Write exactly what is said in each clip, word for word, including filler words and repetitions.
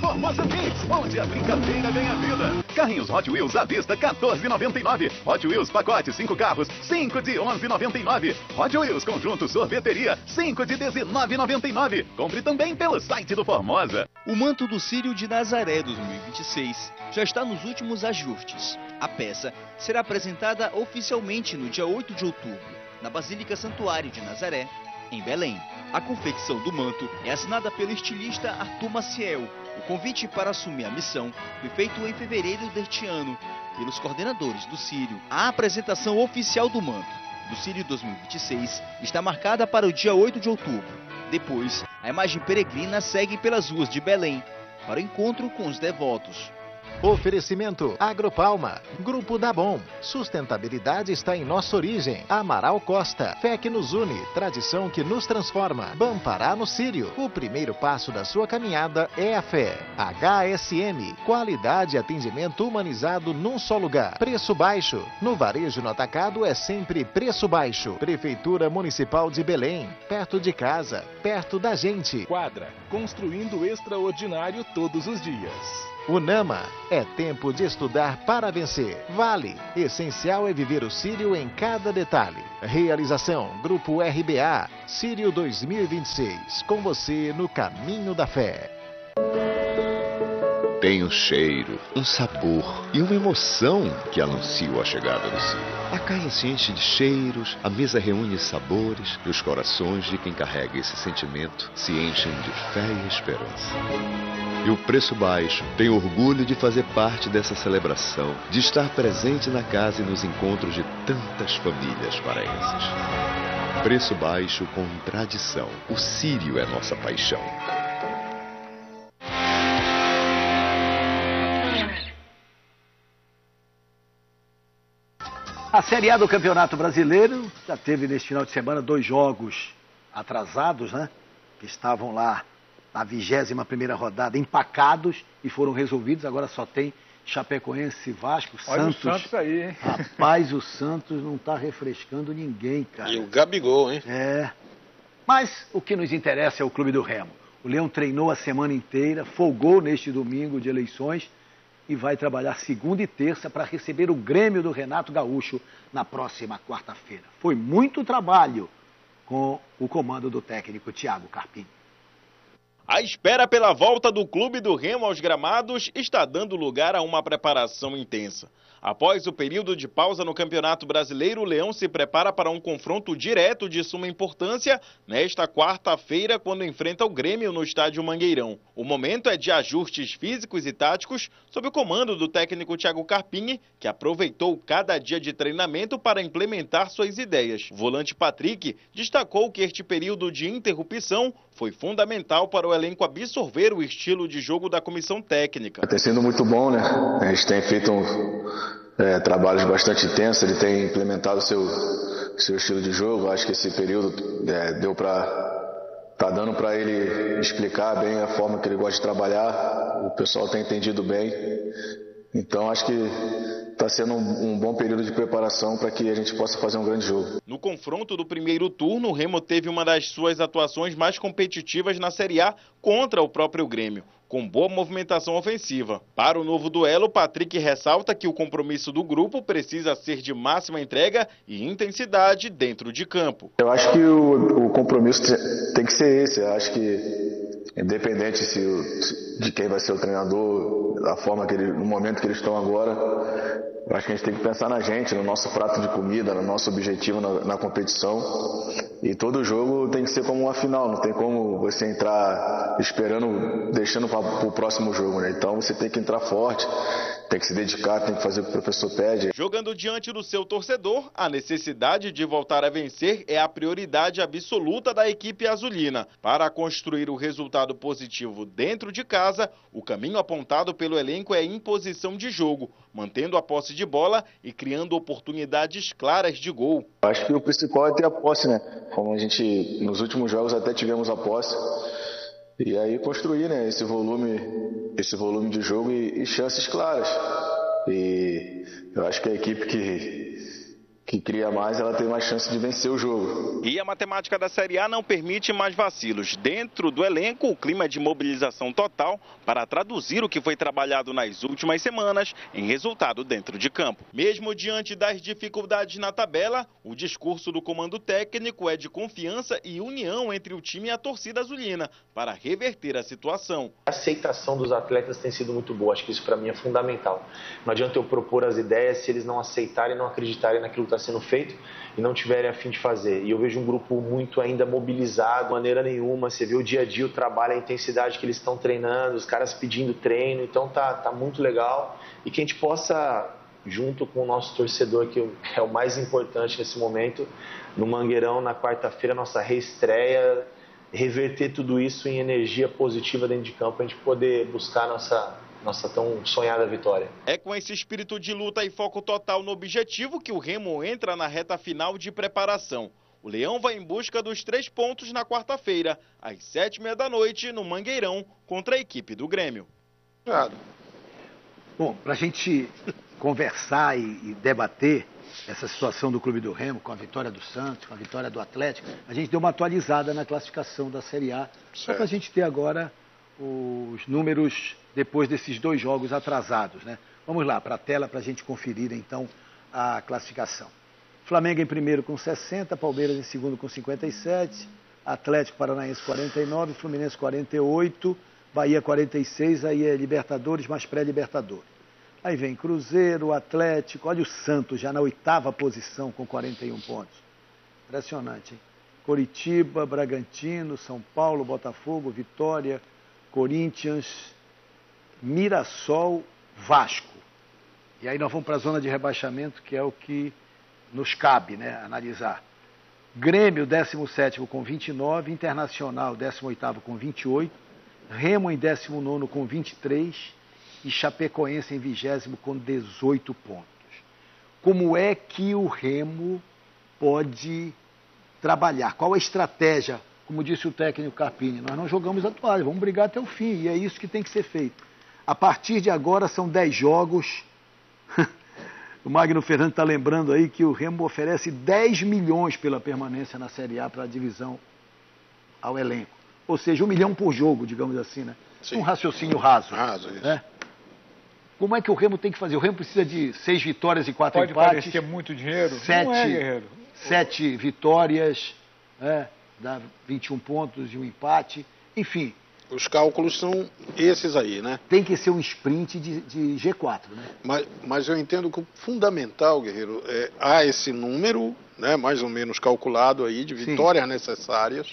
Formosa Kings, onde a brincadeira ganha vida. Carrinhos Hot Wheels à vista, quatorze reais e noventa e nove centavos. Hot Wheels pacote, cinco carros, cinco de onze reais e noventa e nove centavos. Hot Wheels conjunto sorveteria, cinco de dezenove reais e noventa e nove centavos. Compre também pelo site do Formosa. O manto do Círio de Nazaré dois mil e vinte e seis já está nos últimos ajustes. A peça será apresentada oficialmente no dia oito de outubro, na Basílica Santuário de Nazaré, em Belém. A confecção do manto é assinada pelo estilista Arthur Maciel. O convite para assumir a missão foi feito em fevereiro deste ano pelos coordenadores do Círio. A apresentação oficial do manto do Círio dois mil e vinte e seis está marcada para o dia oito de outubro. Depois, a imagem peregrina segue pelas ruas de Belém para o encontro com os devotos. Oferecimento Agropalma, Grupo Dabom. Sustentabilidade está em nossa origem. Amaral Costa, fé que nos une, tradição que nos transforma. Bampará no Círio. O primeiro passo da sua caminhada é a fé. H S M, qualidade e atendimento humanizado num só lugar. Preço baixo. No varejo no atacado é sempre preço baixo. Prefeitura Municipal de Belém, perto de casa, perto da gente. Quadra, construindo o extraordinário todos os dias. Unama, é tempo de estudar para vencer. Vale, essencial é viver o Círio em cada detalhe. Realização, Grupo R B A, Círio dois mil e vinte e seis, com você no caminho da fé. Tem um cheiro, um sabor e uma emoção que anunciam a chegada do Círio. A casa se enche de cheiros, a mesa reúne sabores e os corações de quem carrega esse sentimento se enchem de fé e esperança. E o Preço Baixo tem orgulho de fazer parte dessa celebração, de estar presente na casa e nos encontros de tantas famílias paraenses. Preço Baixo com tradição. O Círio é nossa paixão. A Série A do Campeonato Brasileiro já teve neste final de semana dois jogos atrasados, né? Que estavam lá na vigésima primeira rodada, empacados e foram resolvidos. Agora só tem Chapecoense, Vasco, Olha Santos. o Santos aí, hein? Rapaz, o Santos não está refrescando ninguém, cara. E o Gabigol, hein? É. Mas o que nos interessa é o Clube do Remo. O Leão treinou a semana inteira, folgou neste domingo de eleições e vai trabalhar segunda e terça para receber o Grêmio do Renato Gaúcho na próxima quarta-feira. Foi muito trabalho com o comando do técnico Thiago Carpini. A espera pela volta do Clube do Remo aos gramados está dando lugar a uma preparação intensa. Após o período de pausa no Campeonato Brasileiro, o Leão se prepara para um confronto direto de suma importância nesta quarta-feira, quando enfrenta o Grêmio no estádio Mangueirão. O momento é de ajustes físicos e táticos sob o comando do técnico Thiago Carpini, que aproveitou cada dia de treinamento para implementar suas ideias. O volante Patrick destacou que este período de interrupção foi fundamental para o elenco absorver o estilo de jogo da comissão técnica. Tem sido muito bom, né? A gente tem feito um, é, trabalhos bastante intensos, ele tem implementado o seu, seu estilo de jogo. Acho que esse período é, deu para tá dando para ele explicar bem a forma que ele gosta de trabalhar. O pessoal tem entendido bem. Então acho que está sendo um, um bom período de preparação para que a gente possa fazer um grande jogo. No confronto do primeiro turno, o Remo teve uma das suas atuações mais competitivas na Série A contra o próprio Grêmio, com boa movimentação ofensiva. Para o novo duelo, Patrick ressalta que o compromisso do grupo precisa ser de máxima entrega e intensidade dentro de campo. Eu acho que o, o compromisso tem que ser esse. Eu acho que, independente se o, de quem vai ser o treinador, da forma que ele, no momento que eles estão agora, eu acho que a gente tem que pensar na gente, no nosso prato de comida, no nosso objetivo na, na competição. E todo jogo tem que ser como uma final, não tem como você entrar esperando, deixando para o próximo jogo, né? Então você tem que entrar forte, tem que se dedicar, tem que fazer o que o professor pede. Jogando diante do seu torcedor, a necessidade de voltar a vencer é a prioridade absoluta da equipe azulina. Para construir o resultado positivo dentro de casa, o caminho apontado pelo elenco é a imposição de jogo, mantendo a posse de bola e criando oportunidades claras de gol. Acho que o principal é ter a posse, né? Como a gente, nos últimos jogos até tivemos a posse. E aí construir, né, esse volume, esse volume de jogo e, e chances claras. E eu acho que a equipe que, que cria mais, ela tem mais chance de vencer o jogo. E a matemática da Série A não permite mais vacilos. Dentro do elenco, o clima é de mobilização total para traduzir o que foi trabalhado nas últimas semanas em resultado dentro de campo. Mesmo diante das dificuldades na tabela, o discurso do comando técnico é de confiança e união entre o time e a torcida azulina para reverter a situação. A aceitação dos atletas tem sido muito boa, acho que isso para mim é fundamental. Não adianta eu propor as ideias se eles não aceitarem, não acreditarem naquilo que está sendo feito e não tiverem a fim de fazer. E eu vejo um grupo muito ainda mobilizado, de maneira nenhuma. Você vê o dia a dia, o trabalho, a intensidade que eles estão treinando, os caras pedindo treino, então tá, tá muito legal. E que a gente possa, junto com o nosso torcedor, que é o mais importante nesse momento, no Mangueirão, na quarta-feira, nossa reestreia, reverter tudo isso em energia positiva dentro de campo, a gente poder buscar nossa... nossa tão sonhada vitória. É com esse espírito de luta e foco total no objetivo que o Remo entra na reta final de preparação. O Leão vai em busca dos três pontos na quarta-feira, às sete e meia da noite, no Mangueirão, contra a equipe do Grêmio. Bom, para a gente conversar e, e debater essa situação do Clube do Remo, com a vitória do Santos, com a vitória do Atlético, a gente deu uma atualizada na classificação da Série A, só para a gente ter agora os números depois desses dois jogos atrasados, né? Vamos lá para a tela para a gente conferir então a classificação. Flamengo em primeiro com sessenta, Palmeiras em segundo com cinquenta e sete, Atlético Paranaense quarenta e nove, Fluminense quarenta e oito, Bahia quarenta e seis, aí é Libertadores mais pré-Libertadores. Aí vem Cruzeiro, Atlético, olha o Santos já na oitava posição com quarenta e um pontos. Impressionante, hein? Coritiba, Bragantino, São Paulo, Botafogo, Vitória, Corinthians, Mirassol, Vasco. E aí nós vamos para a zona de rebaixamento, que é o que nos cabe, né, analisar. Grêmio, décimo sétimo com vinte e nove, Internacional, décimo oitavo com vinte e oito, Remo em décimo nono com vinte e três e Chapecoense em vigésimo com dezoito pontos. Como é que o Remo pode trabalhar? Qual a estratégia? Como disse o técnico Carpini, nós não jogamos a toalha, vamos brigar até o fim, e é isso que tem que ser feito. A partir de agora são dez jogos. O Magno Fernandes está lembrando aí que o Remo oferece dez milhões pela permanência na Série A para a divisão ao elenco. Ou seja, um milhão por jogo, digamos assim, né? Sim. Um raciocínio raso. Raso, isso. Né? Como é que o Remo tem que fazer? O Remo precisa de seis vitórias e quatro Pode empates. Pode parecer muito dinheiro? Sete, não é, guerreiro. Sete vitórias, né? Dá vinte e um pontos e um empate. Enfim. Os cálculos são esses aí, né? Tem que ser um sprint de, de G quatro, né? Mas, mas eu entendo que o fundamental, guerreiro, é há esse número, né, mais ou menos calculado aí, de vitórias Sim. necessárias,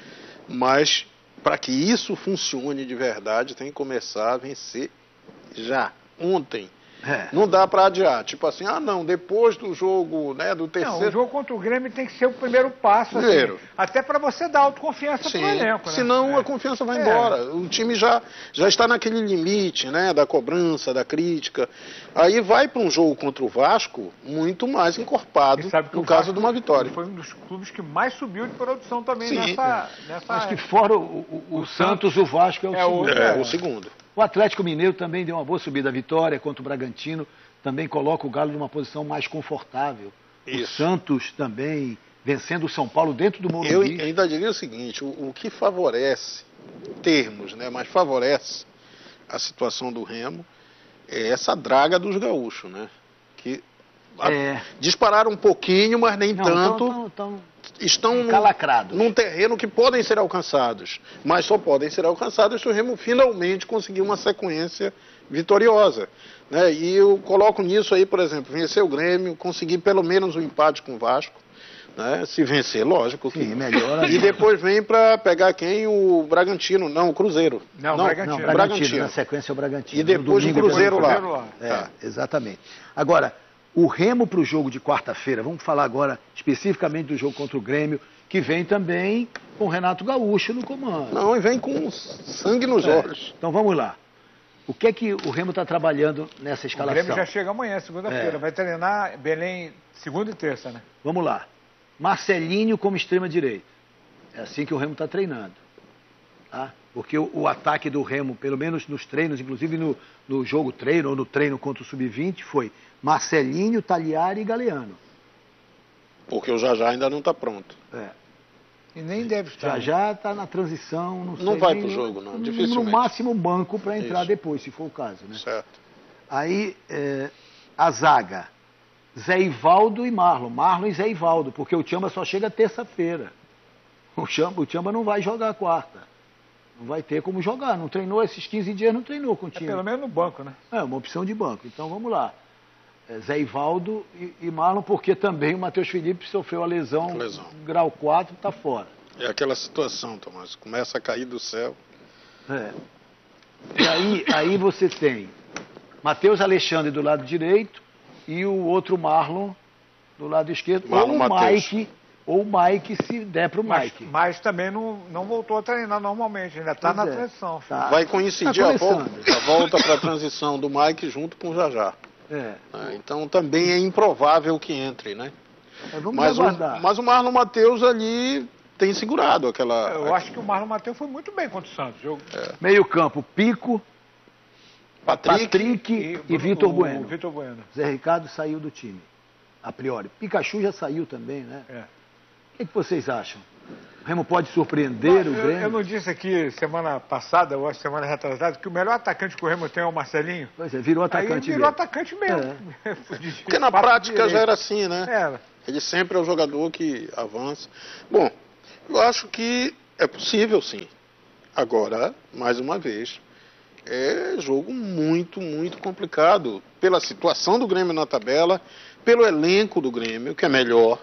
mas para que isso funcione de verdade, tem que começar a vencer já, ontem. É. Não dá para adiar, tipo assim, ah não, depois do jogo, né, do terceiro... Não, o jogo contra o Grêmio tem que ser o primeiro passo, assim, até para você dar autoconfiança pro elenco, né? Senão é. a confiança vai é. embora, o time já, já está naquele limite, né, da cobrança, da crítica, aí vai para um jogo contra o Vasco muito mais encorpado, no caso de uma vitória. Foi um dos clubes que mais subiu de produção também Sim. nessa, nessa... Acho que fora o, o, o, o Santos, o Vasco é o é segundo. O, é, é o segundo. O Atlético Mineiro também deu uma boa subida à vitória contra o Bragantino, também coloca o Galo numa posição mais confortável. Isso. O Santos também vencendo o São Paulo dentro do Morumbi. Eu ainda diria o seguinte, o, o que favorece, termos, né, mas favorece a situação do Remo é essa draga dos gaúchos, né? Que é. dispararam um pouquinho, mas nem Não, tanto. Tão, tão, tão... Estão num, num terreno que podem ser alcançados, mas só podem ser alcançados se o Remo finalmente conseguir uma sequência vitoriosa, né? E eu coloco nisso aí, por exemplo, vencer o Grêmio, conseguir pelo menos um empate com o Vasco, né? Se vencer, lógico que Sim, melhor. E depois vem para pegar quem? O Bragantino, não, o Cruzeiro. Não, não, Bragantino. não Bragantino. Bragantino. Na sequência é o Bragantino. E depois o Cruzeiro lá. lá. É, tá. Exatamente. Agora, o Remo para o jogo de quarta-feira, vamos falar agora especificamente do jogo contra o Grêmio, que vem também com o Renato Gaúcho no comando. Não, e vem com sangue nos é. olhos. Então vamos lá. O que é que o Remo está trabalhando nessa escalação? O Grêmio já chega amanhã, segunda-feira. É. Vai treinar Belém segunda e terça, né? Vamos lá. Marcelinho como extrema-direita. É assim que o Remo está treinando. Tá? Porque o, o ataque do Remo, pelo menos nos treinos, inclusive no, no jogo treino ou no treino contra o sub vinte, foi Marcelinho, Tagliari e Galeano. Porque o Jajá ainda não está pronto. É. E nem deve estar. Já já está na transição. Não, não sei, vai nem, para o jogo, não. No, Dificilmente. no máximo banco para entrar Isso. depois, se for o caso. Né? Certo. Aí, é, a zaga. Zé Ivaldo e Marlon. Marlon e Zé Ivaldo, porque o Tchamba só chega terça-feira. O Tchamba, o Tchamba não vai jogar quarta. Não vai ter como jogar. Não treinou esses quinze dias, não treinou com o time. É pelo menos no banco, né? É, uma opção de banco. Então vamos lá. É, Zé Ivaldo e, e Marlon, porque também o Matheus Felipe sofreu a lesão, lesão. grau quatro, está fora. É aquela situação, Tomás. Começa a cair do céu. É. E aí, aí você tem Matheus Alexandre do lado direito e o outro Marlon do lado esquerdo. Marlon ou o Mateus. Mike, ou o Mike se der para o Mike. Mas, mas também não, não voltou a treinar normalmente, ainda está na é. transição. Tá. Vai coincidir Tá a volta, a volta para a transição do Mike junto com o Jajá. É. É, então também é improvável que entre, né? Mas vamos mas, aguardar. o, mas o Marlon Mateus ali tem segurado aquela... Eu acho que o Marlon Mateus foi muito bem contra o Santos. Eu... É. Meio campo, Pico, Patrick, Patrick e, e Vitor Bueno. Vitor Bueno. Zé Ricardo saiu do time, a priori. Pikachu já saiu também, né? É. O que, que vocês acham? O Remo pode surpreender não, o eu, Grêmio? eu não disse aqui semana passada, ou acho semana retrasada, que o melhor atacante que o Remo tem é o Marcelinho? Pois é, virou atacante Aí virou mesmo. atacante mesmo. É. Porque na prática já era assim, né? Era. Ele sempre é o jogador que avança. Bom, eu acho que é possível, sim. Agora, mais uma vez, é jogo muito, muito complicado. Pela situação do Grêmio na tabela, pelo elenco do Grêmio, que é melhor.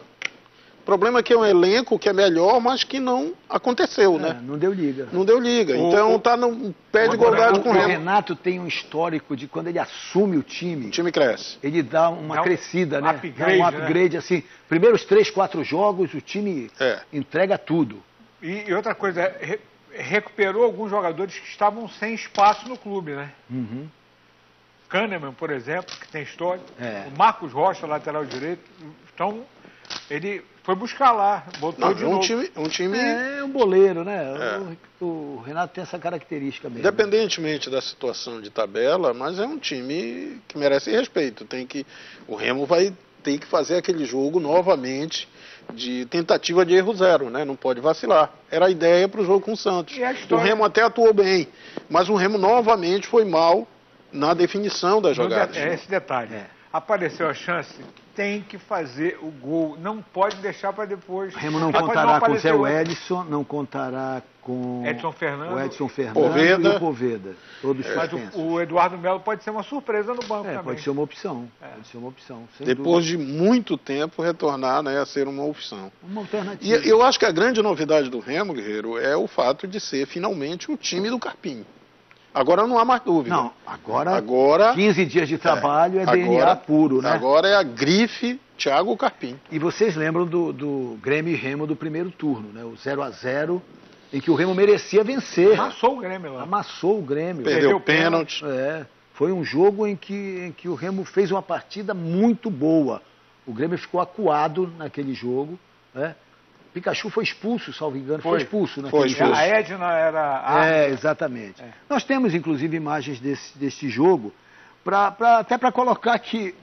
O problema é que é um elenco que é melhor, mas que não aconteceu, É, né? não deu liga. Não deu liga. O- Então o- tá no pé de igualdade com o O Remo. Renato tem um histórico de quando ele assume o time, O time cresce. ele dá uma Dá um crescida, né? upgrade, dá um upgrade, assim. Primeiros três, quatro jogos, o time É. entrega tudo. E, e outra coisa, re- recuperou alguns jogadores que estavam sem espaço no clube, né? Uhum. Kahneman, por exemplo, que tem história. É. O Marcos Rocha, lateral direito. Então, ele foi buscar lá, botou Não, de é um novo. time, um time É um boleiro, né? É. O, o Renato tem essa característica mesmo. independentemente da situação de tabela, mas é um time que merece respeito. Tem que, o Remo vai ter que fazer aquele jogo novamente de tentativa de erro zero, né? Não pode vacilar. Era a ideia para o jogo com o Santos. E a O história- Remo até atuou bem, mas o Remo novamente foi mal na definição das No jogadas. de- É esse detalhe. É. Apareceu a chance, tem que fazer o gol. Não pode deixar para depois. O Remo não Mas contará com o Zé apareceu- Edson, não contará com Edson Fernando. o Edson Fernando Poveda. e o Poveda. Todos Mas suspensos. o, o Eduardo Melo pode ser uma surpresa no banco É, também. pode ser uma opção. É. Pode ser uma opção. sem Depois dúvida. de muito tempo retornar, né, a ser uma opção. Uma alternativa. E eu acho que a grande novidade do Remo, Guerreiro, é o fato de ser finalmente o time do Carpinho. Agora não há mais dúvida. Não, agora, Agora, quinze dias de trabalho é, D N A agora- puro, né? Agora é a grife Thiago Carpinho. E vocês lembram do, do Grêmio e Remo do primeiro turno, né? O zero a zero, em que o Remo merecia vencer. Amassou o Grêmio lá. Amassou o Grêmio. Perdeu Perdeu o pênalti. É, foi um jogo em que, em que o Remo fez uma partida muito boa. O Grêmio ficou acuado naquele jogo, né? Pikachu foi expulso, salvo engano, foi, Foi. expulso Foi naquele expulso. jogo. A Edna era. A... É, exatamente. É. Nós temos, inclusive, imagens desse, deste jogo, pra, pra- até para colocar que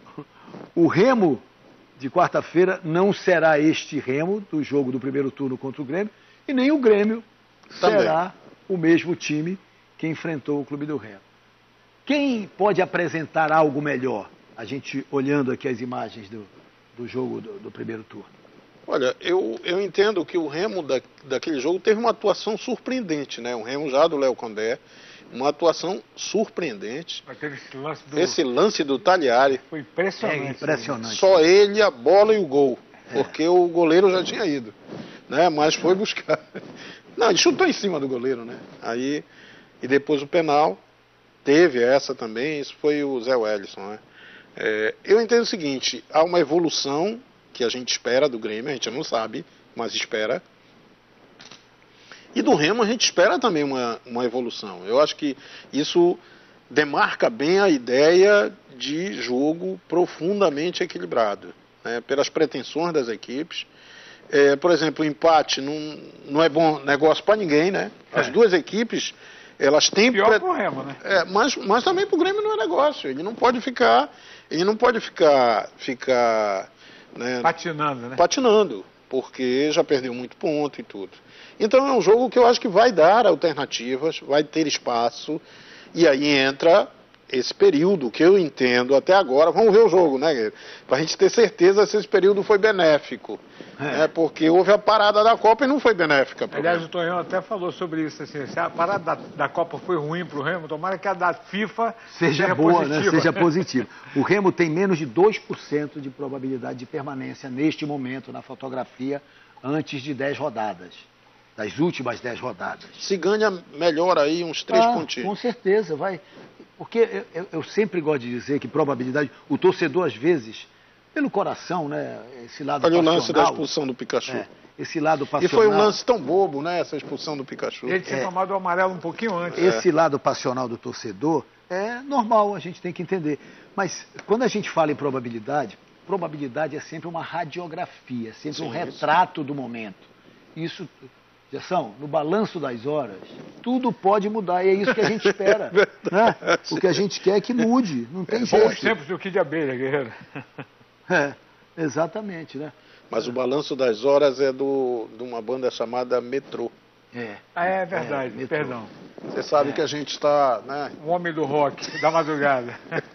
o Remo de quarta-feira não será este Remo do jogo do primeiro turno contra o Grêmio, e nem o Grêmio Também. será o mesmo time que enfrentou o Clube do Remo. Quem pode apresentar algo melhor? A gente olhando aqui as imagens do, do jogo do, do primeiro turno. Olha, eu, eu entendo que o Remo da, daquele jogo teve uma atuação surpreendente, né? O Remo já do Léo Condé, uma atuação surpreendente. Aquele lance do. Esse lance do Tagliari, Foi impressionante. É impressionante. só ele, a bola e o gol, porque o goleiro já tinha ido, né? Mas foi buscar. Não, ele chutou em cima do goleiro, né? Aí, e depois o penal, teve essa também, isso foi o Zé Wellison, né? É, eu entendo o seguinte, há uma evolução que a gente espera do Grêmio, a gente não sabe, mas espera. E do Remo a gente espera também uma, uma evolução. Eu acho que isso demarca bem a ideia de jogo profundamente equilibrado, né, pelas pretensões das equipes. É, por exemplo, o empate não, não é bom negócio para ninguém, né? As É. duas equipes, elas têm... Pior pre- pro Remo, né? é, mas, mas também para o Grêmio não é negócio. Ele não pode ficar, ele não pode ficar, ficar né, patinando, né? Patinando, porque já perdeu muito ponto e tudo. Então é um jogo que eu acho que vai dar alternativas, vai ter espaço, e aí entra esse período que eu entendo até agora. Vamos ver o jogo, né? Para a gente ter certeza se esse período foi benéfico. É. Né? Porque houve a parada da Copa e não foi benéfica. Aliás, o Tonhão até falou sobre isso. Assim, se a parada da, da Copa foi ruim para o Remo, tomara que a da FIFA seja, seja boa, positiva. Né? Seja positiva. O Remo tem menos de dois por cento de probabilidade de permanência neste momento na fotografia antes de dez rodadas. Das últimas dez rodadas. Se ganha melhor aí uns três ah, pontinhos. Com certeza, vai. Porque eu, eu sempre gosto de dizer que probabilidade, o torcedor às vezes, pelo coração, né, esse lado Olha passional. o lance da expulsão do Pikachu. É, esse lado passional. E foi um lance tão bobo, né, essa expulsão do Pikachu. Ele tinha é, tomado o amarelo um pouquinho antes. Esse é. lado passional do torcedor é normal, a gente tem que entender. Mas quando a gente fala em probabilidade, probabilidade é sempre uma radiografia, sempre Sim, um retrato isso. do momento. Isso... Gerson, no balanço das horas, tudo pode mudar, e é isso que a gente espera. Né? O que a gente quer é que mude, não tem jeito. Bons tempos do Kid de Abelha, Guerreiro. É, exatamente, né? Mas o balanço das horas é do, de uma banda chamada Metrô. É. Ah, é verdade, é, perdão. Você sabe é. que a gente está, né? Um homem do rock, da madrugada.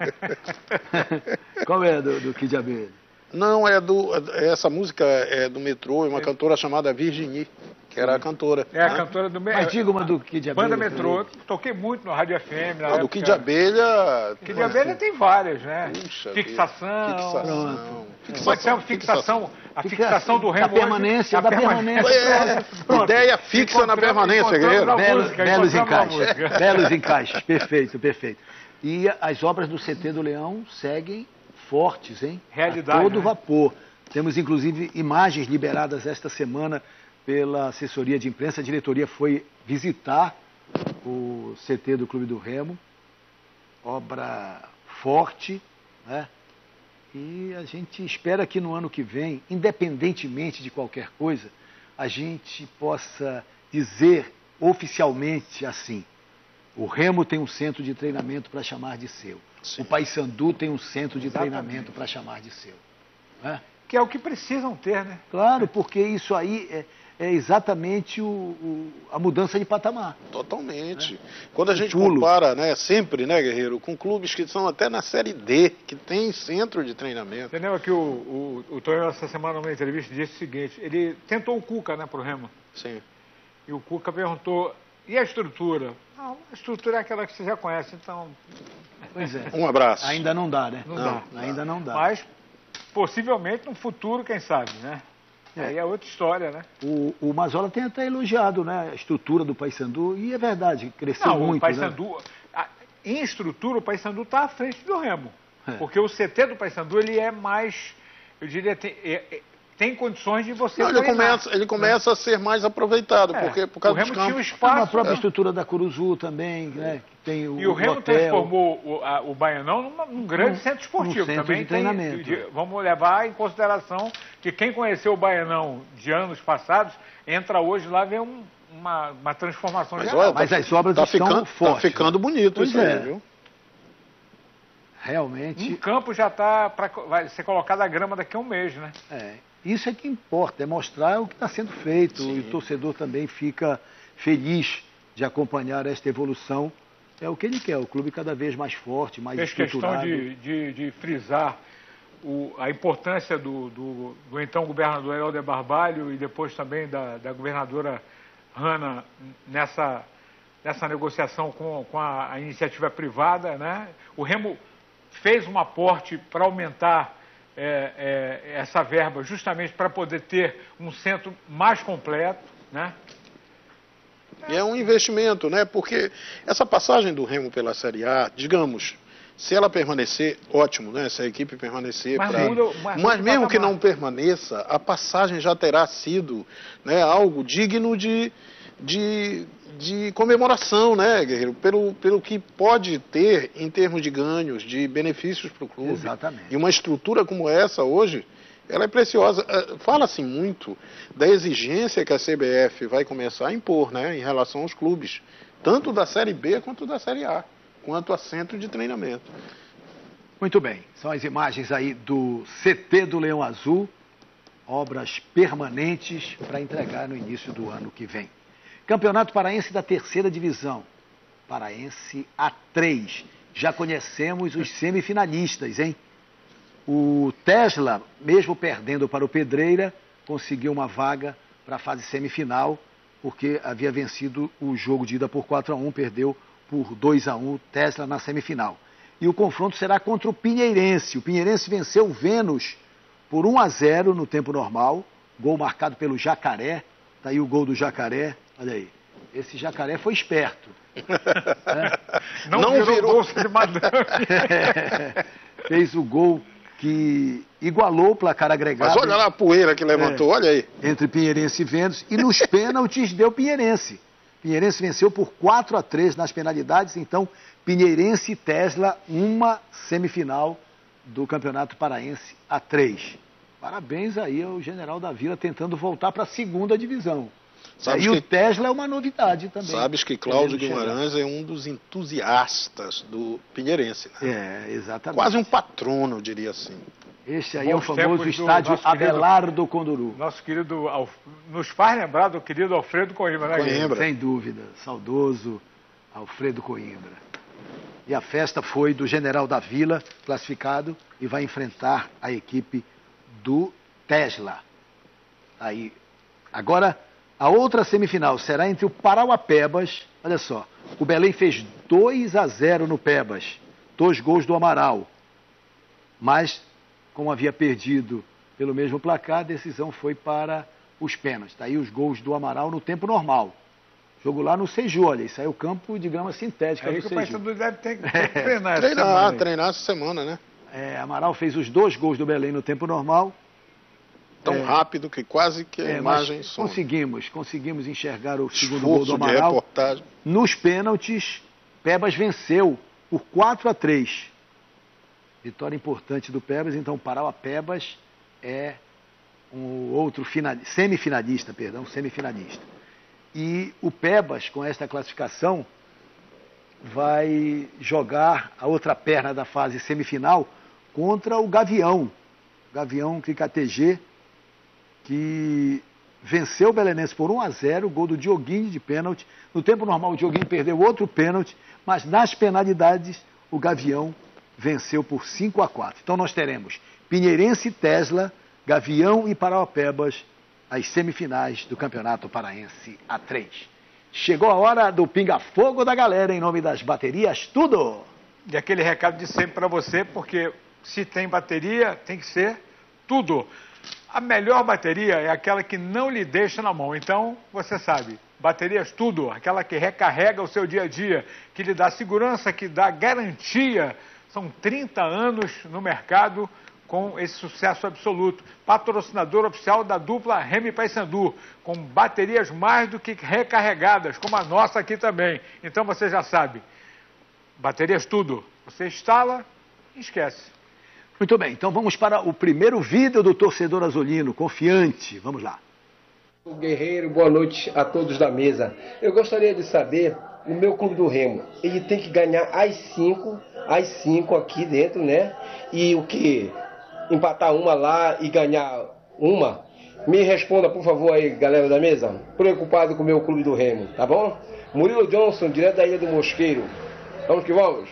Qual é do, do Kid de Abelha? Não, é do. Essa música é do Metrô, é uma é. cantora chamada Virginie. Que era a cantora. É a né? cantora do... Mas diga uma do Kid de Abelha. Banda Metrô, toquei muito no Rádio F M. Na ah, do Kid de Abelha... Kid de Abelha tem várias, né? Puxa, fixação. Fixação. Fixação. Pode ser uma fixação. A fixação do Remo. A permanência, hoje, a da permanência. É, ideia fixa na permanência, Guerreiro. Belos, belos encaixes. Belos encaixes. Perfeito, perfeito. E as obras do C T do Leão seguem fortes, hein? Realidade. A todo né? vapor. Temos, inclusive, imagens liberadas esta semana pela assessoria de imprensa. A diretoria foi visitar o C T do Clube do Remo, obra forte, né? E a gente espera que no ano que vem, independentemente de qualquer coisa, a gente possa dizer oficialmente assim: o Remo tem um centro de treinamento para chamar de seu. Sim. O Paysandu tem um centro de Exatamente. treinamento para chamar de seu. Né? Que é o que precisam ter, né? Claro, porque isso aí é, é exatamente o, o, a mudança de patamar. Totalmente. É. Quando a gente pulo. compara, né, sempre, né, Guerreiro, com clubes que são até na Série D, que tem centro de treinamento. Você lembra que o, o, o Tonhão, essa semana, numa entrevista, disse o seguinte: ele tentou o Cuca, né, pro Remo. Sim. E o Cuca perguntou: e a estrutura? Não, a estrutura é aquela que você já conhece, então... Pois é. Um abraço. Ainda não dá, né? Não, não dá. Ainda não dá. Mas, possivelmente, no futuro, quem sabe, né? É. Aí é outra história, né? O, o Mazola tem até elogiado, né, a estrutura do Paysandu, e é verdade, cresceu não, muito. O Paysandu, né? a, em estrutura, o Paysandu está à frente do Remo. É. Porque o C T do Paysandu, ele é mais, eu diria, tem, é, é, tem condições de você não, ele começa, ele começa né? a ser mais aproveitado, é. porque por causa o Remo dos campos. tinha um espaço. A própria é. estrutura da Curuzu também, né? Tem o, e o Remo hotel, transformou o, a, o Baianão num, num grande um, centro esportivo. Um centro também de treinamento. Tem, de, vamos levar em consideração que quem conheceu o Baianão de anos passados, entra hoje lá e vê um, uma, uma transformação Mas, geral. olha, Mas tá, as obras tá estão ficando, fortes. Tá ficando bonito pois isso é. aí, viu? Realmente. Um campo já está para vai ser colocado a grama daqui a um mês, né? É. Isso é que importa, é mostrar o que está sendo feito. Sim. E o torcedor também fica feliz de acompanhar esta evolução. É o que ele quer, o clube cada vez mais forte, mais Fez estruturado. questão de, de, de frisar o, a importância do, do, do então governador Helder Barbalho e depois também da, da governadora Hanna nessa, nessa negociação com, com a, a iniciativa privada, né? O Remo fez um aporte para aumentar é, é, essa verba justamente para poder ter um centro mais completo, né? E é um investimento, né? Porque essa passagem do Remo pela Série A, digamos, se ela permanecer, ótimo, né? Se a equipe permanecer... Mas, pra... muda, mas, mas mesmo que não permaneça, a passagem já terá sido, né, algo digno de, de, de comemoração, né, Guerreiro? Pelo, pelo que pode ter em termos de ganhos, de benefícios para o clube. Exatamente. E uma estrutura como essa hoje... ela é preciosa. Fala-se muito da exigência que a C B F vai começar a impor, né, em relação aos clubes, tanto da Série B quanto da Série A, quanto a centro de treinamento. Muito bem, são as imagens aí do C T do Leão Azul, obras permanentes para entregar no início do ano que vem. Campeonato Paraense da terceira divisão, Paraense A três. Já conhecemos os semifinalistas, hein? O Tesla, mesmo perdendo para o Pedreira, conseguiu uma vaga para a fase semifinal, porque havia vencido o jogo de ida por quatro a um, perdeu por dois a um o Tesla na semifinal. E o confronto será contra o Pinheirense. O Pinheirense venceu o Vênus por um a zero no tempo normal, gol marcado pelo Jacaré. Está aí o gol do Jacaré, olha aí. Esse Jacaré foi esperto. É. Não, Não virou, virou bolsa de madame. É. Fez o gol que igualou o placar agregado. Mas olha lá a poeira que levantou, é, olha aí. Entre Pinheirense e Vênus. E nos pênaltis deu Pinheirense. Pinheirense venceu por quatro a três nas penalidades. Então, Pinheirense e Tesla, uma semifinal do Campeonato Paraense A três. Parabéns aí ao General da Vila tentando voltar para a segunda divisão. Sabes e que, o Tesla é uma novidade também. Sabes que Cláudio Guimarães é um dos entusiastas do Pinheirense, né? É, exatamente. Quase um patrono, diria assim. Esse aí Bons é o famoso estádio Abelardo Conduru. Nosso querido, nos faz lembrar do querido Alfredo Coimbra, né? Coimbra. Sem dúvida, saudoso Alfredo Coimbra. E a festa foi do General da Vila, classificado, e vai enfrentar a equipe do Tesla. Aí, agora, a outra semifinal será entre o Parauapebas, olha só, o Belém fez dois a zero no Pebas, dois gols do Amaral, mas, como havia perdido pelo mesmo placar, a decisão foi para os pênaltis. Está aí os gols do Amaral no tempo normal. Jogo lá no Seju, olha, isso aí é o campo de grama sintética aí do que Seju. O Paysandu deve ter que treinar, treinar, essa semana, treinar essa semana, né? É, Amaral fez os dois gols do Belém no tempo normal. Tão é, rápido que quase que a é, imagem some. Conseguimos, conseguimos enxergar o segundo Esforço gol do Amaral. De reportagem. Nos pênaltis, Pebas venceu por quatro a três. Vitória importante do Pebas, então Parauapebas é um outro final, semifinalista, perdão, semifinalista. E o Pebas, com esta classificação, vai jogar a outra perna da fase semifinal contra o Gavião. Gavião Cricatg, que venceu o Belenense por um a zero, gol do Dioguinho de pênalti. No tempo normal, o Dioguinho perdeu outro pênalti, mas nas penalidades, o Gavião venceu por cinco a quatro. Então nós teremos Pinheirense e Tesla, Gavião e Parauapebas, as semifinais do Campeonato Paraense A três. Chegou a hora do pinga-fogo da galera, em nome das baterias Tudo. E aquele recado de sempre para você, porque se tem bateria, tem que ser tudo. A melhor bateria é aquela que não lhe deixa na mão. Então, você sabe, baterias Tudo, aquela que recarrega o seu dia a dia, que lhe dá segurança, que dá garantia. São trinta anos no mercado com esse sucesso absoluto. Patrocinador oficial da dupla Remy Paysandu, com baterias mais do que recarregadas, como a nossa aqui também. Então você já sabe, baterias Tudo. Você instala e esquece. Muito bem, então vamos para o primeiro vídeo do torcedor azulino, confiante. Vamos lá. O Guerreiro, boa noite a todos da mesa. Eu gostaria de saber, o meu clube do Remo, ele tem que ganhar as cinco, as cinco aqui dentro, né? E o que? Empatar uma lá e ganhar uma? Me responda, por favor, aí, galera da mesa. Preocupado com o meu clube do Remo, tá bom? Murilo Johnson, direto da Ilha do Mosqueiro. Vamos que vamos.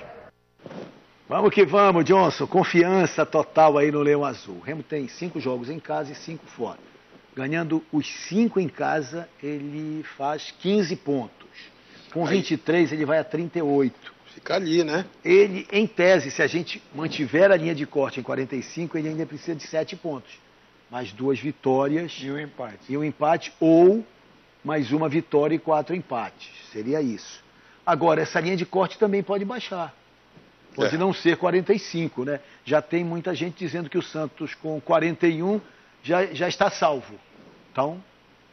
Vamos que vamos, Johnson. Confiança total aí no Leão Azul. O Remo tem cinco jogos em casa e cinco fora. Ganhando os cinco em casa, ele faz quinze pontos. Com vinte e três, ele vai a trinta e oito. Fica ali, né? Ele, em tese, se a gente mantiver a linha de corte em quarenta e cinco, ele ainda precisa de sete pontos. Mais duas vitórias. E um empate. E um empate, ou mais uma vitória e quatro empates. Seria isso. Agora, essa linha de corte também pode baixar. Pode é. não ser quarenta e cinco, né? Já tem muita gente dizendo que o Santos, com quarenta e um, já, já está salvo. Então,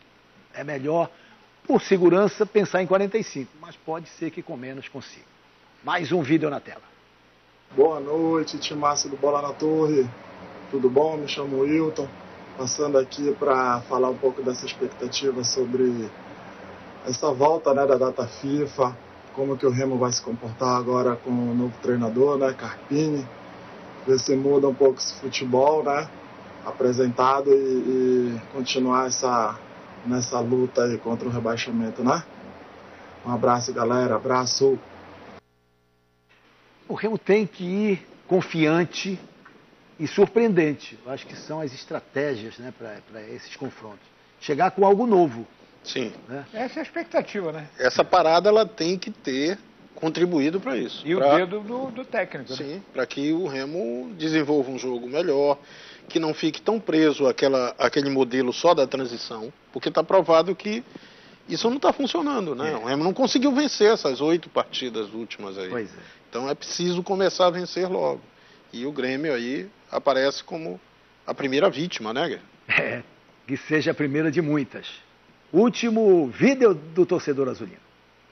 é melhor, por segurança, pensar em quarenta e cinco. Mas pode ser que com menos consiga. Mais um vídeo na tela. Boa noite, timaço do Bola na Torre. Tudo bom? Me chamo Wilton. Passando aqui para falar um pouco dessa expectativa sobre essa volta, né, da data FIFA. Como que o Remo vai se comportar agora com o novo treinador, né, Carpini. ver se muda um pouco esse futebol, né? Apresentado e, e continuar essa, nessa luta aí contra o rebaixamento, né? Um abraço, galera. Abraço. O Remo tem que ir confiante e surpreendente. Eu acho que são as estratégias, né, para esses confrontos. Chegar com algo novo. Sim. Né? Essa é a expectativa, né? Essa parada ela tem que ter contribuído para isso. E pra... o dedo do, do técnico. Sim, né? para que o Remo desenvolva um jogo melhor, que não fique tão preso àquela, àquele modelo só da transição, porque está provado que isso não está funcionando, né? É. O Remo não conseguiu vencer essas oito partidas últimas aí. Pois é. Então é preciso começar a vencer logo. E o Grêmio aí aparece como a primeira vítima, né, Guilherme? É, que seja a primeira de muitas. Último vídeo do torcedor azulino.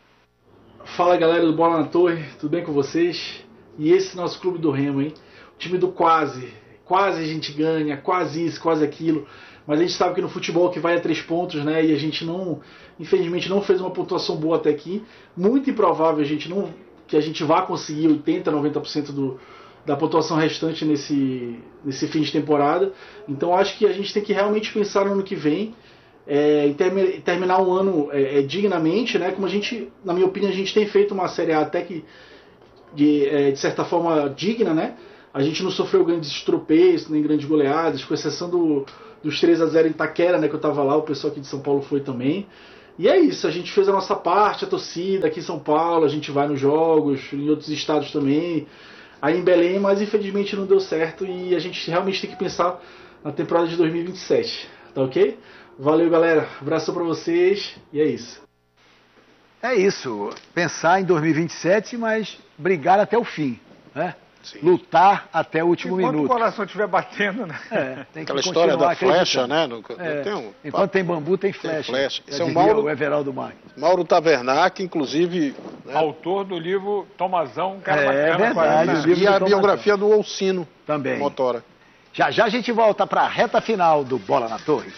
Fala, galera do Bola na Torre, tudo bem com vocês? E esse nosso clube do Remo, hein? O time do quase, quase a gente ganha, quase isso, quase aquilo. Mas a gente sabe que no futebol que vai a três pontos, né? E a gente não, infelizmente, não fez uma pontuação boa até aqui. Muito improvável a gente não, que a gente vá conseguir oitenta, noventa por cento do, da pontuação restante nesse, nesse fim de temporada. Então acho que a gente tem que realmente pensar no ano que vem. É, e termi terminar um ano é, é, dignamente, né? Como a gente, na minha opinião, a gente tem feito uma Série A até que de, é, de certa forma digna, né? A gente não sofreu grandes tropeços, nem grandes goleadas, com exceção do, dos três a zero em Itaquera, né? Que eu tava lá, o pessoal aqui de São Paulo foi também. E é isso, a gente fez a nossa parte, a torcida aqui em São Paulo, a gente vai nos jogos, em outros estados também, aí em Belém, mas infelizmente não deu certo e a gente realmente tem que pensar na temporada de dois mil e vinte e sete, tá ok? Valeu, galera. Abraço pra vocês. E é isso. É isso. Pensar em dois mil e vinte e sete, mas brigar até o fim, né? Sim. Lutar até o último Enquanto minuto. o coração estiver batendo, né? É, tem Aquela que história da flecha, acreditando. né? No, É. tem um, Enquanto tem bambu, tem flecha. Tem flecha. Já Esse é o dizia Mauro, o Everaldo Marques. Mauro Tavernac, inclusive... Né? Autor do livro Tomazão, um cara É, bacana. verdade, né? o livro E a do Tomazão. biografia do Alcino Também. Motora. Já já a gente volta para a reta final do Bola na Torre.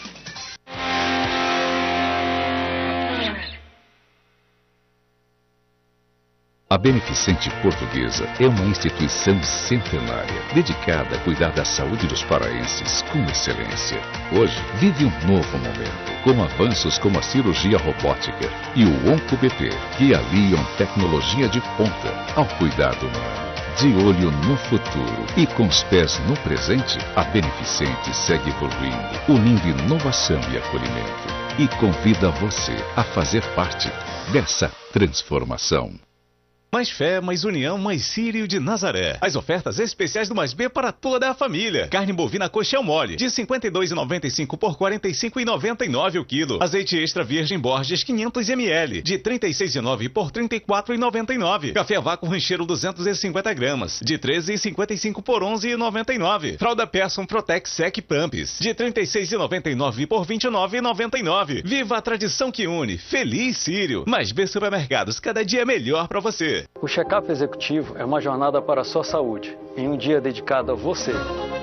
A Beneficente Portuguesa é uma instituição centenária, dedicada a cuidar da saúde dos paraenses com excelência. Hoje, vive um novo momento, com avanços como a cirurgia robótica e o OncoBP, que aliam tecnologia de ponta ao cuidado humano. De olho no futuro e com os pés no presente, a Beneficente segue evoluindo, unindo inovação e acolhimento. E convida você a fazer parte dessa transformação. Mais fé, mais união, mais Sírio de Nazaré. As ofertas especiais do Mais B para toda a família. Carne bovina coxão mole, de cinquenta e dois reais e noventa e cinco por quarenta e cinco reais e noventa e nove o quilo. Azeite extra virgem Borges quinhentos mililitros, de trinta e seis reais e nove por trinta e quatro reais e noventa e nove. Café vácuo rancheiro duzentos e cinquenta gramas, de treze reais e cinquenta e cinco por onze reais e noventa e nove. Fralda Persson Protec Sec Pumps, de trinta e seis reais e noventa e nove por vinte e nove reais e noventa e nove. Viva a tradição que une. Feliz Sírio. Mais B Supermercados, cada dia é melhor para você. O check-up executivo é uma jornada para a sua saúde, em um dia dedicado a você.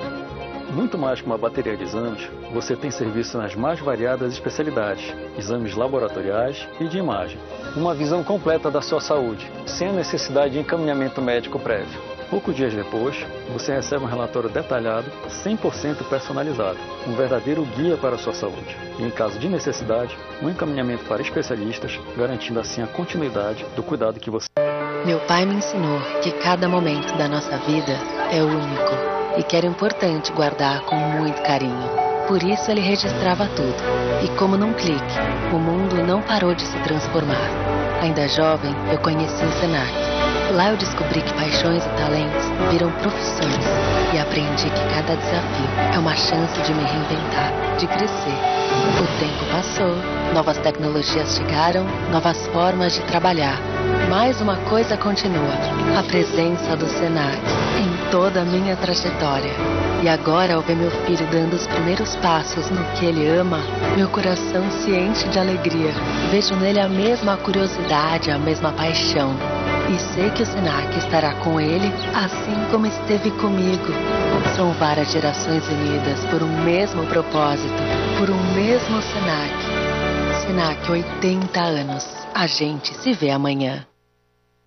Muito mais que uma bateria de exames, você tem serviço nas mais variadas especialidades, exames laboratoriais e de imagem. Uma visão completa da sua saúde, sem a necessidade de encaminhamento médico prévio. Poucos dias depois, você recebe um relatório detalhado, cem por cento personalizado, um verdadeiro guia para a sua saúde. E em caso de necessidade, um encaminhamento para especialistas, garantindo assim a continuidade do cuidado que você... Meu pai me ensinou que cada momento da nossa vida é único e que era importante guardar com muito carinho. Por isso ele registrava tudo. E como num clique, o mundo não parou de se transformar. Ainda jovem, eu conheci o Senac. Lá eu descobri que paixões e talentos viram profissões e aprendi que cada desafio é uma chance de me reinventar, de crescer. O tempo passou, novas tecnologias chegaram, novas formas de trabalhar. Mas uma coisa continua, a presença do Senac em toda a minha trajetória. E agora, ao ver meu filho dando os primeiros passos no que ele ama, meu coração se enche de alegria. Vejo nele a mesma curiosidade, a mesma paixão. E sei que o Senac estará com ele, assim como esteve comigo. São várias gerações unidas por um mesmo propósito, por um mesmo Senac. Senac, oitenta anos. A gente se vê amanhã.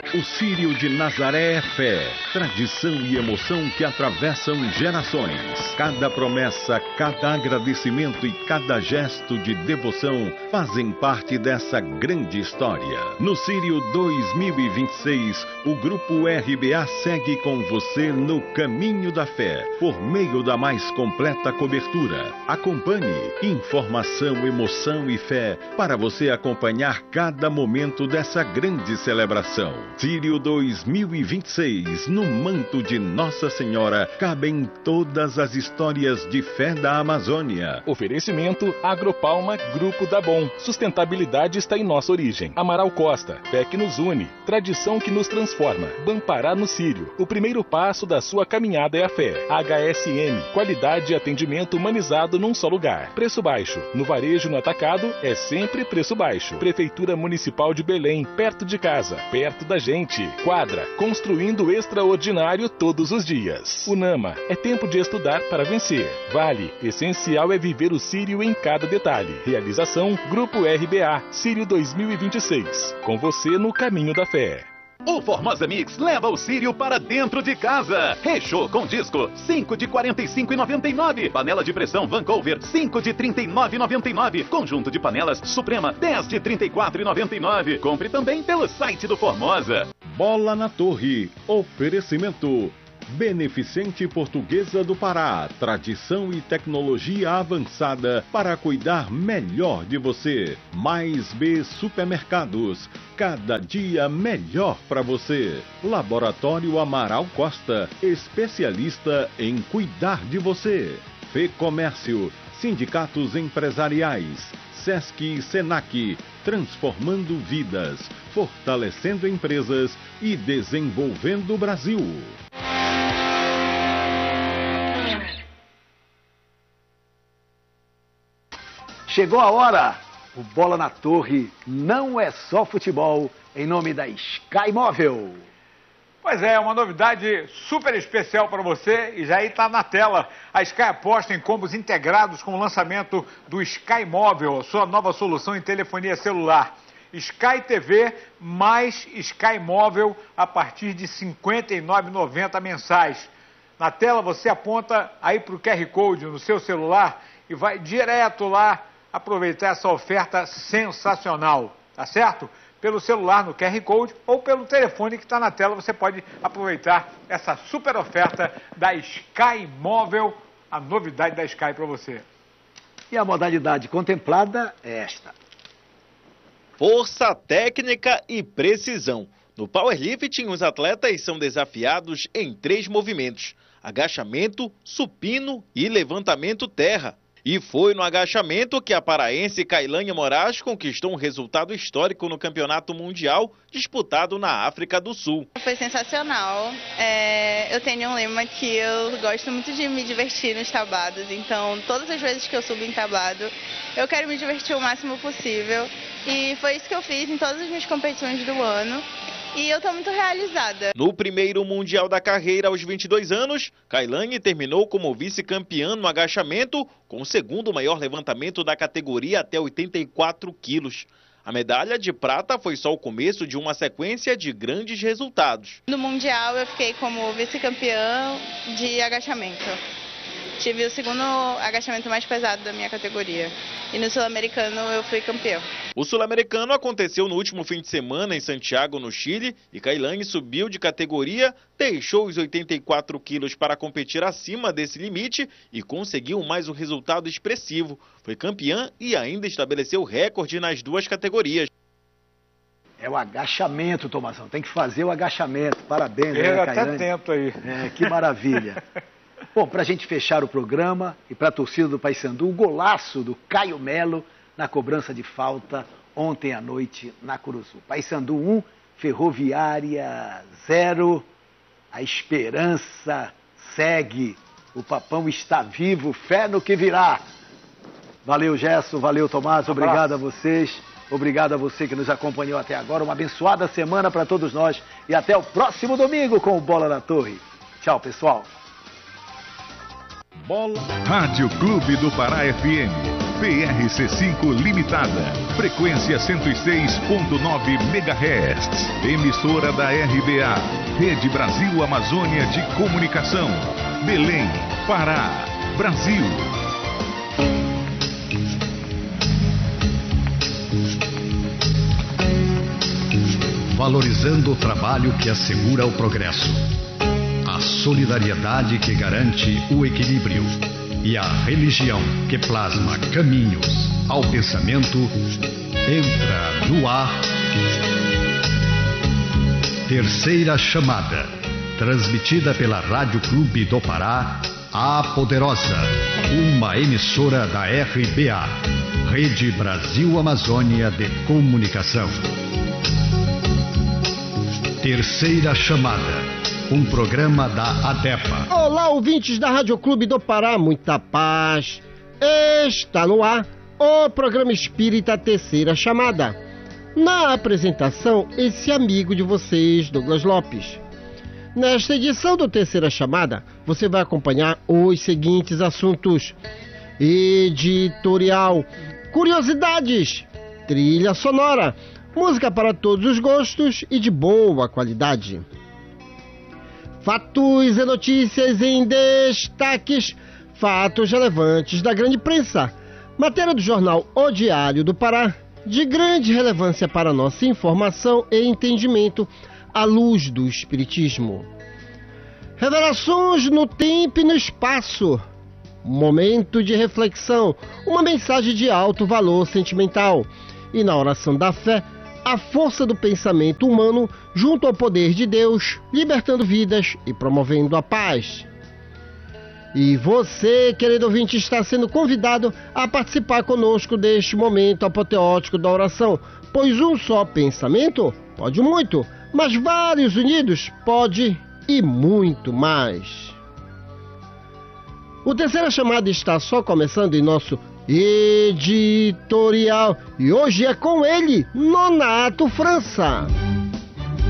O Círio de Nazaré é fé, tradição e emoção que atravessam gerações. Cada promessa, cada agradecimento e cada gesto de devoção fazem parte dessa grande história. No Círio dois mil e vinte e seis, o Grupo R B A segue com você no caminho da fé, por meio da mais completa cobertura. Acompanhe informação, emoção e fé para você acompanhar cada momento dessa grande celebração. Círio dois mil e vinte e seis, no manto de Nossa Senhora, cabem todas as histórias de fé da Amazônia. Oferecimento Agropalma, Grupo da Bom. Sustentabilidade está em nossa origem. Amaral Costa, fé que nos une, tradição que nos transforma. Bampará no Círio, o primeiro passo da sua caminhada é a fé. H S M, qualidade e atendimento humanizado num só lugar. Preço baixo, no varejo, no atacado, é sempre preço baixo. Prefeitura Municipal de Belém, perto de casa, perto da gente. Quadra, construindo o extraordinário todos os dias. Unama, é tempo de estudar para vencer. Vale, essencial é viver o Círio em cada detalhe. Realização, Grupo R B A, Círio dois mil e vinte e seis. Com você no caminho da fé. O Formosa Mix leva o Círio para dentro de casa. Rechô com disco, cinco de quarenta e cinco reais e noventa e nove centavos. Panela de pressão Vancouver, cinco de trinta e nove reais e noventa e nove centavos. Conjunto de panelas Suprema, dez de trinta e quatro reais e noventa e nove centavos. Compre também pelo site do Formosa. Bola na Torre, oferecimento Beneficente Portuguesa do Pará, tradição e tecnologia avançada para cuidar melhor de você. Mais B Supermercados, cada dia melhor para você. Laboratório Amaral Costa, especialista em cuidar de você. Fê Comércio, sindicatos empresariais, Sesc e Senac, transformando vidas, fortalecendo empresas e desenvolvendo o Brasil. Chegou a hora! O Bola na Torre não é só futebol, em nome da Sky Móvel. Pois é, uma novidade super especial para você e já aí está na tela. A Sky aposta em combos integrados com o lançamento do Sky Móvel, sua nova solução em telefonia celular. Sky T V mais Sky Móvel a partir de cinquenta e nove reais e noventa centavos mensais. Na tela você aponta aí para o Q R Code no seu celular e vai direto lá aproveitar essa oferta sensacional, tá certo? Pelo celular no Q R Code ou pelo telefone que está na tela, você pode aproveitar essa super oferta da Sky Móvel, a novidade da Sky para você. E a modalidade contemplada é esta. Força técnica e precisão. No powerlifting, os atletas são desafiados em três movimentos: agachamento, supino e levantamento terra. E foi no agachamento que a paraense Kailane Moraes conquistou um resultado histórico no Campeonato Mundial disputado na África do Sul. Foi sensacional. É, eu tenho um lema que eu gosto muito de me divertir nos tabados, então todas as vezes que eu subo em tabado, eu quero me divertir o máximo possível. E foi isso que eu fiz em todas as minhas competições do ano. E eu estou muito realizada. No primeiro Mundial da carreira, aos vinte e dois anos, Kailane terminou como vice-campeã no agachamento, com o segundo maior levantamento da categoria até oitenta e quatro quilos. A medalha de prata foi só o começo de uma sequência de grandes resultados. No Mundial, eu fiquei como vice-campeã de agachamento. Tive o segundo agachamento mais pesado da minha categoria. E no Sul-Americano eu fui campeão. O Sul-Americano aconteceu no último fim de semana em Santiago, no Chile, e Kailane subiu de categoria, deixou os oitenta e quatro quilos para competir acima desse limite e conseguiu mais um resultado expressivo. Foi campeã e ainda estabeleceu recorde nas duas categorias. É o agachamento, Tomazão. Tem que fazer o agachamento. Parabéns, né, Kailane? Até tempo aí. É, que maravilha. Bom, para a gente fechar o programa e para a torcida do Paysandu, o golaço do Caio Melo na cobrança de falta ontem à noite na Curuzu. Paysandu um, Ferroviária zero. A esperança segue. O Papão está vivo, fé no que virá. Valeu, Gerson, valeu, Tomás, obrigado a vocês. Obrigado a você que nos acompanhou até agora. Uma abençoada semana para todos nós e até o próximo domingo com o Bola na Torre. Tchau, pessoal. Bola. Rádio Clube do Pará F M. P R C cinco Limitada, frequência cento e seis ponto nove megahertz, emissora da R B A, Rede Brasil Amazônia de Comunicação, Belém, Pará, Brasil. Valorizando o trabalho que assegura o progresso, a solidariedade que garante o equilíbrio e a religião que plasma caminhos ao pensamento, entra no ar. Terceira chamada, transmitida pela Rádio Clube do Pará, a Poderosa, uma emissora da R B A, Rede Brasil Amazônia de Comunicação. Terceira chamada, um programa da ADEPA. Olá, ouvintes da Rádio Clube do Pará, muita paz. Está no ar o programa espírita Terceira Chamada. Na apresentação, esse amigo de vocês, Douglas Lopes. Nesta edição do Terceira Chamada, você vai acompanhar os seguintes assuntos: editorial, curiosidades, trilha sonora, música para todos os gostos e de boa qualidade. Fatos e notícias em destaques, fatos relevantes da grande imprensa, matéria do jornal O Diário do Pará, de grande relevância para nossa informação e entendimento à luz do Espiritismo. Revelações no tempo e no espaço, momento de reflexão, uma mensagem de alto valor sentimental e na oração da fé, a força do pensamento humano junto ao poder de Deus, libertando vidas e promovendo a paz. E você, querido ouvinte, está sendo convidado a participar conosco deste momento apoteótico da oração, pois um só pensamento pode muito, mas vários unidos pode e muito mais. O Terceira Chamada está só começando em nosso editorial e hoje é com ele, Nonato França.